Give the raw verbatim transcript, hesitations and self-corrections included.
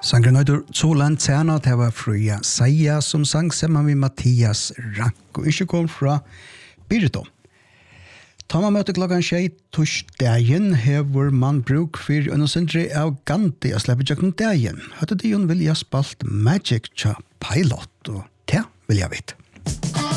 Sangren høyder Solan Tjerna, det var Frøya Seia som sang sammen med Mathias Rank, og ikke kom fra Birto. Ta man møte klokken tjei torsdagen, hever man bruk for en sindri av Gandhi å slippe tjokken dagen. Hadde de jo vilja spalt Magic tja Pilot, og det vil jeg vite.